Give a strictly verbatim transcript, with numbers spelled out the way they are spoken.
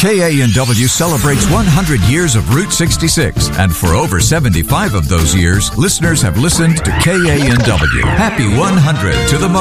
K A N W celebrates one hundred years of Route sixty-six, and for over seventy-five of those years, listeners have listened to K A N W. Happy one hundred to the